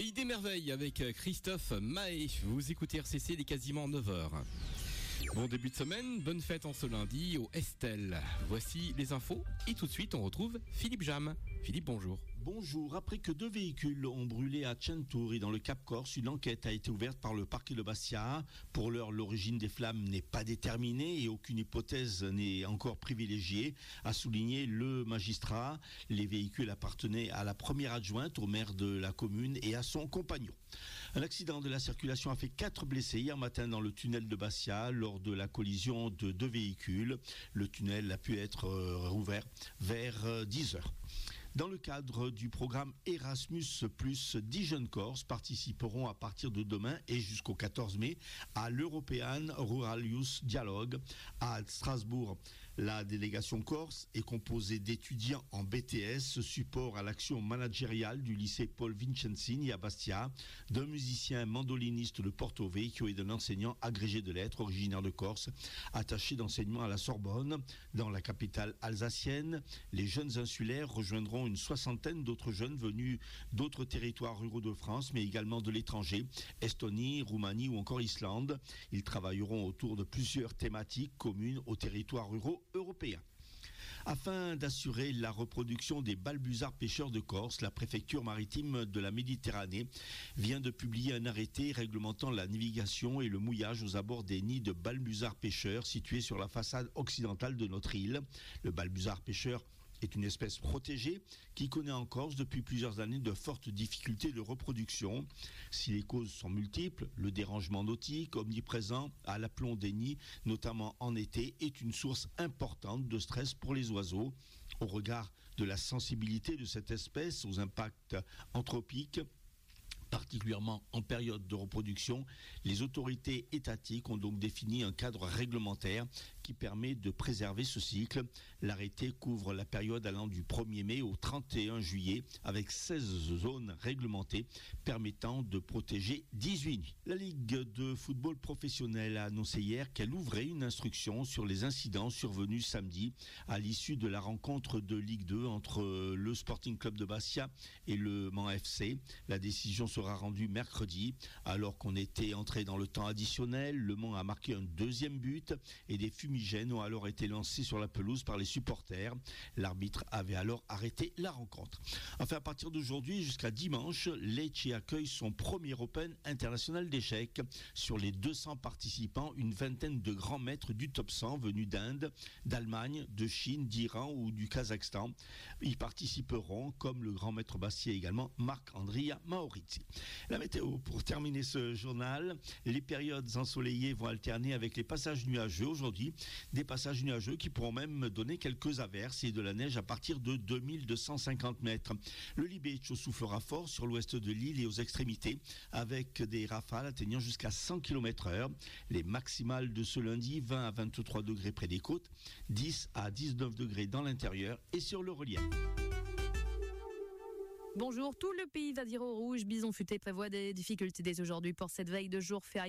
Pays des merveilles avec Christophe Mahé. Vous écoutez RCC, il est quasiment 9h. Bon début de semaine, bonne fête en ce lundi au Estelle. Voici les infos et tout de suite on retrouve Philippe Jam. Philippe, bonjour. Bonjour. Après que 2 véhicules ont brûlé à Centauri dans le Cap Corse, une enquête a été ouverte par le parquet de Bastia. Pour l'heure, l'origine des flammes n'est pas déterminée et aucune hypothèse n'est encore privilégiée, a souligné le magistrat. Les véhicules appartenaient à la première adjointe, au maire de la commune et à son compagnon. Un accident de la circulation a fait 4 blessés hier matin dans le tunnel de Bastia lors de la collision de 2 véhicules. Le tunnel a pu être rouvert vers 10h. Dans le cadre du programme Erasmus+, 10 jeunes Corses participeront à partir de demain et jusqu'au 14 mai à l'European Rural Youth Dialogue à Strasbourg. La délégation corse est composée d'étudiants en BTS, support à l'action managériale du lycée Paul Vincenzini à Bastia, d'un musicien mandoliniste de Porto Vecchio et d'un enseignant agrégé de lettres originaire de Corse, attaché d'enseignement à la Sorbonne. Dans la capitale alsacienne, les jeunes insulaires rejoindront une soixantaine d'autres jeunes venus d'autres territoires ruraux de France, mais également de l'étranger, Estonie, Roumanie ou encore Islande. Ils travailleront autour de plusieurs thématiques communes aux territoires ruraux européens. Afin d'assurer la reproduction des balbuzards pêcheurs de Corse, la préfecture maritime de la Méditerranée vient de publier un arrêté réglementant la navigation et le mouillage aux abords des nids de balbuzards pêcheurs situés sur la façade occidentale de notre île. Le balbuzard pêcheur est une espèce protégée qui connaît en Corse depuis plusieurs années de fortes difficultés de reproduction. Si les causes sont multiples, le dérangement nautique omniprésent à l'aplomb des nids, notamment en été, est une source importante de stress pour les oiseaux. Au regard de la sensibilité de cette espèce aux impacts anthropiques, particulièrement en période de reproduction, les autorités étatiques ont donc défini un cadre réglementaire qui permet de préserver ce cycle. L'arrêté couvre la période allant du 1er mai au 31 juillet avec 16 zones réglementées permettant de protéger 18 nuits. La Ligue de football professionnel a annoncé hier qu'elle ouvrait une instruction sur les incidents survenus samedi à l'issue de la rencontre de Ligue 2 entre le Sporting Club de Bastia et le Mans FC. La décision sera rendue mercredi alors qu'on était entré dans le temps additionnel. Le Mans a marqué un 2e but et des fumigènes ont alors été lancés sur la pelouse par les supporters. L'arbitre avait alors arrêté la rencontre. Enfin, à partir d'aujourd'hui jusqu'à dimanche, Lecce accueille son premier Open international d'échecs. Sur les 200 participants, une vingtaine de grands maîtres du top 100 venus d'Inde, d'Allemagne, de Chine, d'Iran ou du Kazakhstan y participeront, comme le grand maître bastiais également, Marc-Andrea Maurizi. La météo, pour terminer ce journal, les périodes ensoleillées vont alterner avec les passages nuageux aujourd'hui, des passages nuageux qui pourront même donner quelques averses et de la neige à partir de 2250 mètres. Le Libeccio soufflera fort sur l'ouest de l'île et aux extrémités avec des rafales atteignant jusqu'à 100 km/h. Les maximales de ce lundi, 20 à 23 degrés près des côtes, 10 à 19 degrés dans l'intérieur et sur le relief. Bonjour, tout le pays va dire au rouge. Bison Futé prévoit des difficultés dès aujourd'hui pour cette veille de jour férié.